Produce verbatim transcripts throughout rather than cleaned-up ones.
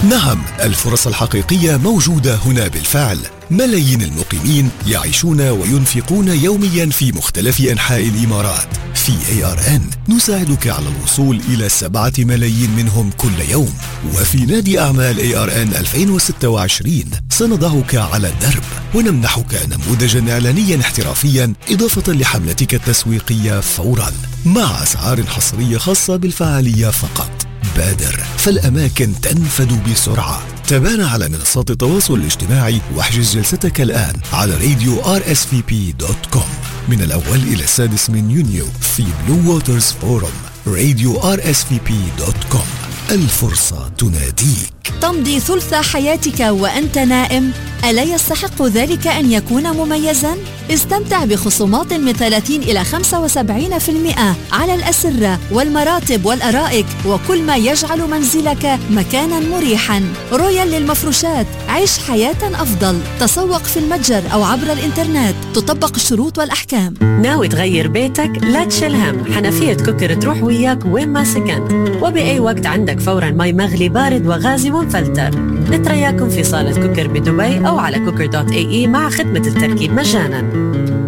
نعم، الفرص الحقيقية موجودة هنا بالفعل. ملايين المقيمين يعيشون وينفقون يوميا في مختلف أنحاء الإمارات. في إيه آر إن نساعدك على الوصول إلى سبعة ملايين منهم كل يوم. وفي نادي أعمال إيه آر إن ألفين وستة وعشرين سنضعك على الدرب ونمنحك نموذجا إعلانيا احترافيا إضافة لحملتك التسويقية فورا مع أسعار حصرية خاصة بالفعالية فقط. بادر فالأماكن تنفد بسرعة. تابعنا على منصات التواصل الاجتماعي واحجز جلستك الآن على راديو آر إس في بي دوت كوم من الأول إلى السادس من يونيو في بلو ووترز فورم. راديو آر إس في بي دوت كوم، الفرصة تناديك. تمضي ثلث حياتك وأنت نائم؟ ألا يستحق ذلك أن يكون مميزاً؟ استمتع بخصومات من ثلاثين إلى خمسة وسبعين بالمئة على الأسرة والمراتب والأرائك وكل ما يجعل منزلك مكاناً مريحاً. رويال للمفروشات، عيش حياة أفضل. تسوق في المتجر أو عبر الإنترنت. تطبق الشروط والأحكام. ناوي تغير بيتك؟ لا تشيل هم، حنفية كوكر تروح وياك وين ما سكنت، وبأي وقت عندك فوراً مي مغلي بارد وغازي ومفلتر. نترياكم في صالة كوكر بدبي أو على كوكر دوت اي اي مع خدمة التركيب مجاناً.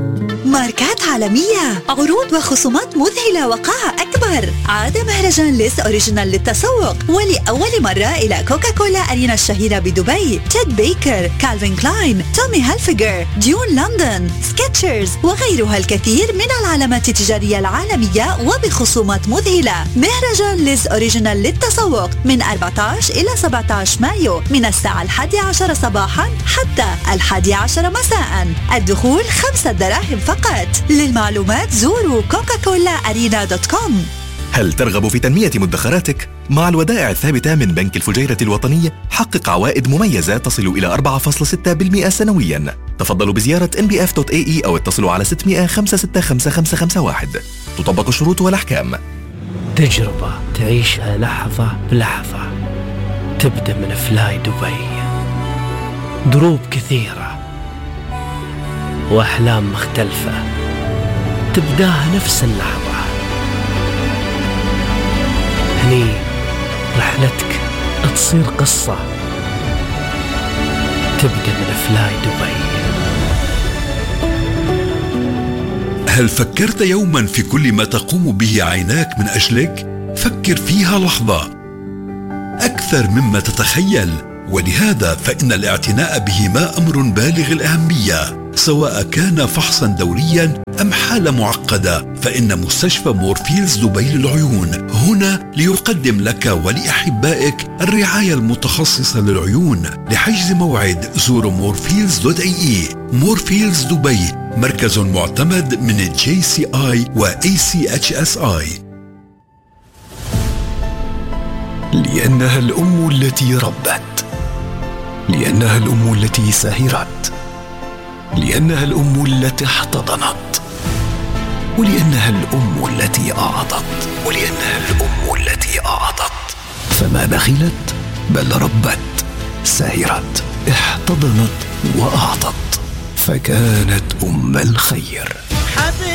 ماركات عالمية، عروض وخصومات مذهلة وقاعة أكبر. عاد مهرجان ليس أوريجينال للتسوق ولأول مرة إلى كوكاكولا أرينا الشهيرة بدبي. تيد بيكر، كالفين كلاين، تومي هالفيجر، ديون لندن، سكيتشرز وغيرها الكثير من العلامات التجارية العالمية وبخصومات مذهلة. مهرجان ليس أوريجينال للتسوق من أربعة عشر إلى سبعة عشر مايو من الساعة الحادية عشر صباحا حتى الحادية عشر مساء. الدخول خمسة دراهم فقط. للمعلومات زوروا كوكاكولا أرينا دوت كوم. هل ترغب في تنمية مدخراتك؟ مع الودائع الثابتة من بنك الفجيرة الوطني حقق عوائد مميزة تصل إلى أربعة فاصلة ستة بالمئة سنويا. تفضلوا بزيارة إن بي إف دوت إيه إي أو اتصلوا على ستمئة خمسة ستة خمسة خمسة خمسة واحد. تطبق الشروط والأحكام. تجربة تعيشها لحظة بلحظة. تبدأ من فلاي دبي. دروب كثيرة وأحلام مختلفة تبداها نفس اللحظة. هني رحلتك تصير قصة تبدأ من فلاي دبي. هل فكرت يوما في كل ما تقوم به عيناك من أجلك؟ فكر فيها لحظة أكثر مما تتخيل، ولهذا فإن الاعتناء بهما أمر بالغ الأهمية، سواء كان فحصا دوريا أم حالة معقدة. فإن مستشفى مورفيلز دبي للعيون هنا ليقدم لك ولأحبائك الرعاية المتخصصة للعيون. لحجز موعد زوروا مورفيلز دوت اي اي. مورفيلز دبي مركز معتمد من الجي سي آي و إيه سي إتش إس آي. لأنها الأم التي ربت، لأنها الأم التي سهرت، لأنها الأم التي احتضنت، ولأنها الأم التي أعطت، ولأنها الأم التي أعطت. فما بخلت بل ربت، سهرت، احتضنت وأعطت، فكانت أم الخير.